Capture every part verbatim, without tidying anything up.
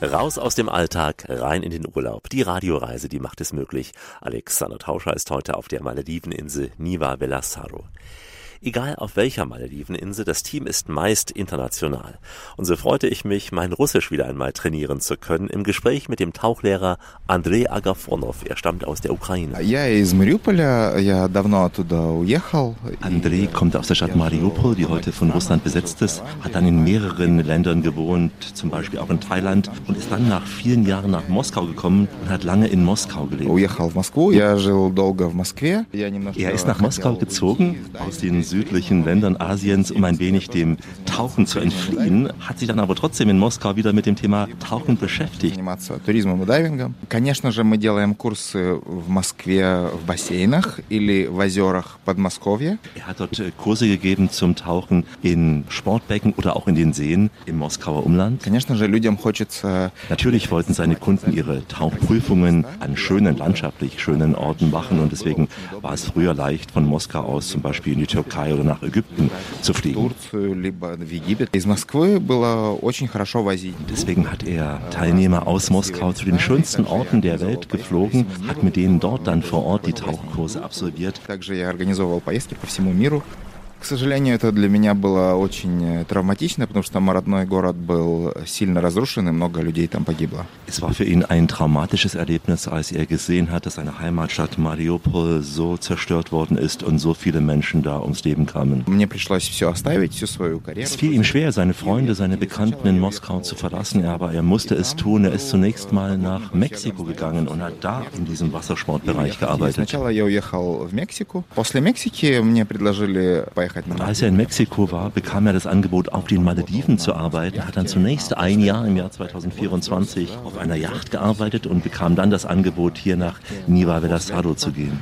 Raus aus dem Alltag, rein in den Urlaub. Die Radioreise, die macht es möglich. Alexander Tauscher ist heute auf der Malediveninsel Niva Velasaro. Egal auf welcher Malediveninsel, das Team ist meist international. Und so freute ich mich, mein Russisch wieder einmal trainieren zu können, im Gespräch mit dem Tauchlehrer Andrei Agafonov. Er stammt aus der Ukraine. Andrei kommt aus der Stadt Mariupol, die heute von Russland besetzt ist, hat dann in mehreren Ländern gewohnt, zum Beispiel auch in Thailand, und ist dann nach vielen Jahren nach Moskau gekommen und hat lange in Moskau gelebt. Er ist nach Moskau gezogen, aus den südlichen Ländern Asiens, um ein wenig dem Tauchen zu entfliehen, hat sich dann aber trotzdem in Moskau wieder mit dem Thema Tauchen beschäftigt. Er hat dort Kurse gegeben zum Tauchen in Sportbecken oder auch in den Seen im Moskauer Umland. Natürlich wollten seine Kunden ihre Tauchprüfungen an schönen, landschaftlich schönen Orten machen, und deswegen war es früher leicht, von Moskau aus zum Beispiel in die Türkei oder nach Ägypten zu fliegen. Deswegen hat er Teilnehmer aus Moskau zu den schönsten Orten der Welt geflogen, hat mit denen dort dann vor Ort die Tauchkurse absolviert. К сожалению, это для меня было очень травматично, потому что мой родной город был сильно разрушен и много людей там погибло. Es war für ihn ein traumatisches Erlebnis, als er gesehen hat, dass seine Heimatstadt Mariupol so zerstört worden ist und so viele Menschen da ums Leben kamen. Мне пришлось все оставить, всю свою карьеру. Es fiel ihm schwer, seine Freunde, seine Bekannten in Moskau zu verlassen, aber er musste es tun. Er ist zunächst mal nach Mexiko gegangen und hat da in diesem Wassersportbereich gearbeitet. Сначала я уехал в Мексику. После Мексики мне предложили поехать. Und als er in Mexiko war, bekam er das Angebot, auf den Malediven zu arbeiten, hat dann zunächst ein Jahr im Jahr zwanzig vierundzwanzig auf einer Yacht gearbeitet und bekam dann das Angebot, hier nach Niva Velasaro zu gehen.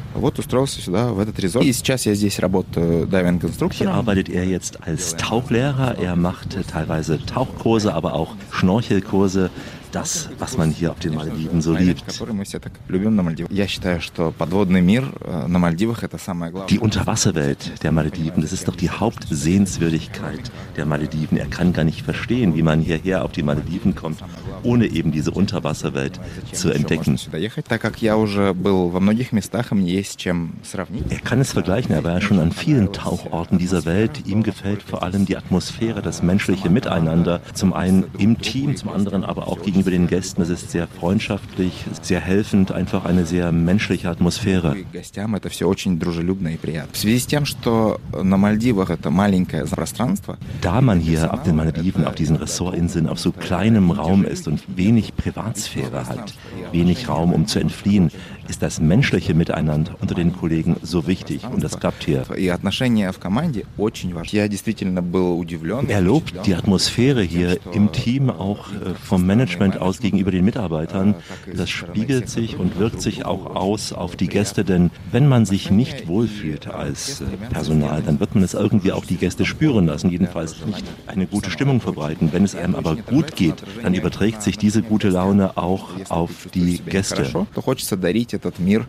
Hier arbeitet er jetzt als Tauchlehrer. Er macht teilweise Tauchkurse, aber auch Schnorchelkurse. Das, was man hier auf den Malediven so liebt. Die Unterwasserwelt der Malediven, das ist doch die Hauptsehenswürdigkeit der Malediven. Er kann gar nicht verstehen, wie man hierher auf die Malediven kommt, ohne eben diese Unterwasserwelt zu entdecken. Er kann es vergleichen, er war ja schon an vielen Tauchorten dieser Welt. Ihm gefällt vor allem die Atmosphäre, das menschliche Miteinander. Zum einen im Team, zum anderen aber auch gegenüber den Gästen. Es ist sehr freundschaftlich, sehr helfend, einfach eine sehr menschliche Atmosphäre. Da man hier auf den Malediven, auf diesen Ressortinseln, auf so kleinem Raum ist und wenig Privatsphäre hat, wenig Raum, um zu entfliehen, ist das menschliche Miteinander unter den Kollegen so wichtig, und das klappt hier. Er lobt die Atmosphäre hier im Team, auch vom Management aus gegenüber den Mitarbeitern. Das spiegelt sich und wirkt sich auch aus auf die Gäste, denn wenn man sich nicht wohlfühlt als Personal, dann wird man es irgendwie auch die Gäste spüren lassen, jedenfalls nicht eine gute Stimmung verbreiten. Wenn es einem aber gut geht, dann überträgt sich diese gute Laune auch auf die Gäste. Er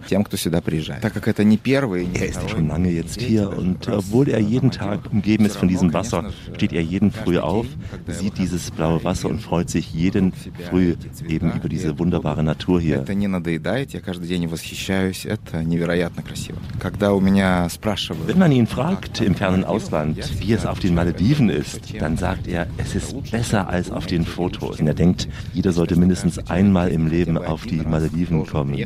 ist ja schon lange jetzt hier, und obwohl er jeden Tag umgeben ist von diesem Wasser, steht er jeden Früh auf, sieht dieses blaue Wasser und freut sich jeden Früh eben über diese wunderbare Natur hier. Wenn man ihn fragt im fernen Ausland, wie es auf den Malediven ist, dann sagt er, es ist besser als auf den Fotos. Und er denkt, jeder sollte mindestens einmal im Leben auf die Malediven kommen.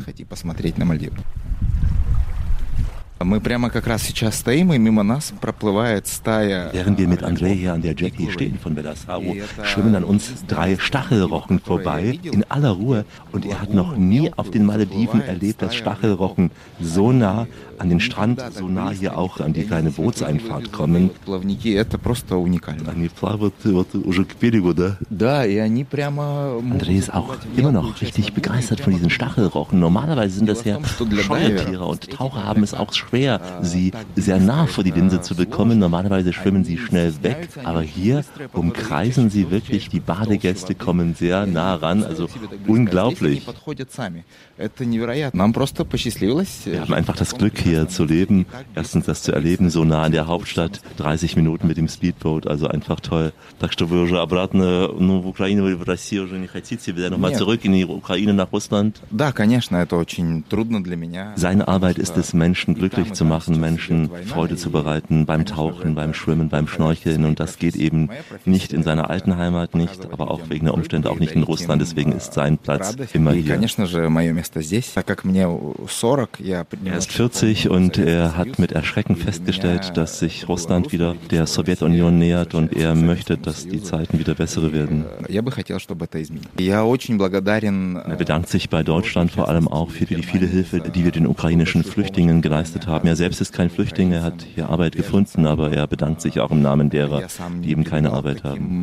Während wir mit Andrei hier an der Jetty stehen von Velasaro, schwimmen an uns drei Stachelrochen vorbei, in aller Ruhe. Und er hat noch nie auf den Malediven erlebt, dass Stachelrochen so nah an den Strand, so nah hier auch an die kleine Bootseinfahrt kommen. Andrei ist auch immer noch richtig begeistert von diesen Stachelrochen. Normalerweise sind das ja Scheuertiere, und Taucher haben es auch schwer, sie sehr nah vor die Linse zu bekommen. Normalerweise schwimmen sie schnell weg, aber hier umkreisen sie wirklich, die Badegäste kommen sehr nah ran, also unglaublich. Wir haben einfach das Glück, hier zu leben, erstens das zu erleben, so nah an der Hauptstadt, dreißig Minuten mit dem Speedboat, also einfach toll. Так что вы уже обратно, ну, в Украину, вы в Россию уже не хотите, wieder nochmal zurück in die Ukraine, nach Russland? Да, конечно, это очень трудно для меня. Seine Arbeit ist es, Menschen glücklich zu machen, Menschen Freude zu bereiten, beim Tauchen, beim Schwimmen, beim Schnorcheln, und das geht eben nicht in seiner alten Heimat, nicht, aber auch wegen der Umstände auch nicht in Russland, deswegen ist sein Platz immer hier. Er ist vierzig und er hat mit Erschrecken festgestellt, dass sich Russland wieder der Sowjetunion nähert, und er möchte, dass die Zeiten wieder bessere werden. Er bedankt sich bei Deutschland vor allem auch für die viele Hilfe, die wir den ukrainischen Flüchtlingen geleistet haben. Er selbst ist kein Flüchtling, er hat hier Arbeit gefunden, aber er bedankt sich auch im Namen derer, die eben keine Arbeit haben.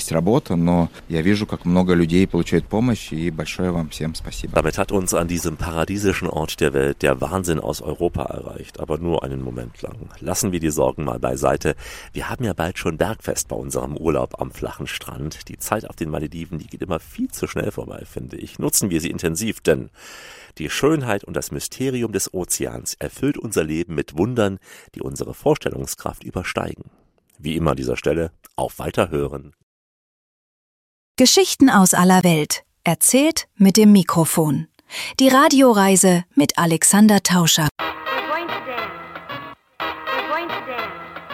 Damit hat uns an diesem paradiesischen Ort der Welt der Wahnsinn aus Europa erreicht, aber nur einen Moment lang. Lassen wir die Sorgen mal beiseite. Wir haben ja bald schon Bergfest bei unserem Urlaub am flachen Strand. Die Zeit auf den Malediven, die geht immer viel zu schnell vorbei, finde ich. Nutzen wir sie intensiv, denn die Schönheit und das Mysterium des Ozeans erfüllt unser Leben mit Wundern, die unsere Vorstellungskraft übersteigen. Wie immer an dieser Stelle, auf Weiterhören. Geschichten aus aller Welt, erzählt mit dem Mikrofon. Die Radioreise mit Alexander Tauscher.